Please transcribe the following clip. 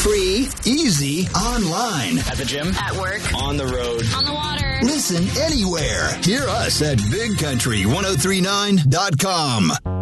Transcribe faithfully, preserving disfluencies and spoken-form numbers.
Free, easy, online. At the gym. At work. On the road. On the water. Listen anywhere. Hear us at big country ten thirty-nine dot com.